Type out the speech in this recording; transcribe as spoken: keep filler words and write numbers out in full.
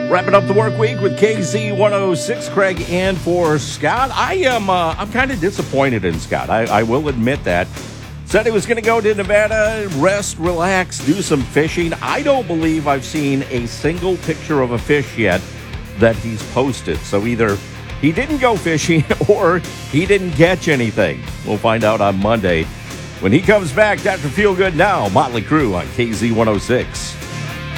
Wrapping up the work week with K Z one oh six, Craig, and for Scott. I am, uh, I'm kind of disappointed in Scott. I, I will admit that. Said he was going to go to Nevada, rest, relax, do some fishing. I don't believe I've seen a single picture of a fish yet that he's posted. So either he didn't go fishing or he didn't catch anything. We'll find out on Monday when he comes back. Doctor Feelgood now, Motley Crue on K Z one oh six.